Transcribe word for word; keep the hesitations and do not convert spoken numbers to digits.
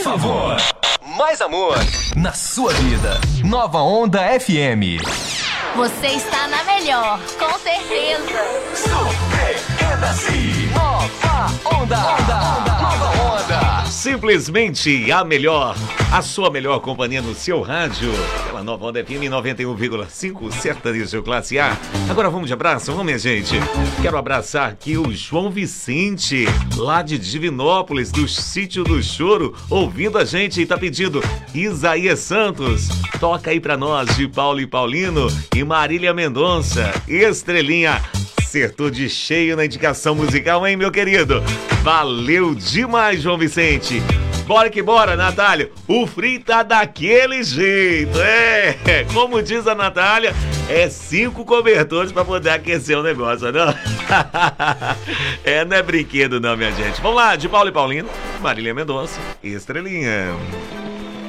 favor. Mais amor na sua vida. Nova Onda F M. Você está na melhor, com certeza. Surpreenda-se. Nova Onda. Onda. Nova Onda. Simplesmente a melhor, a sua melhor companhia no seu rádio. Pela Nova Onda F M noventa e um vírgula cinco, sertanejo classe A. Agora vamos de abraço, vamos, minha gente. Quero abraçar aqui o João Vicente, lá de Divinópolis, do Sítio do Choro, ouvindo a gente e tá pedindo Isaías Santos. Toca aí pra nós de Paulo e Paulino e Marília Mendonça. Estrelinha. Acertou de cheio na indicação musical, hein, meu querido? Valeu demais, João Vicente. Bora que bora, Natália. O frio tá daquele jeito. É, como diz a Natália, é cinco cobertores pra poder aquecer o negócio, não? É, não é brinquedo não, minha gente. Vamos lá, de Paulo e Paulino, Marília Mendonça e Estrelinha.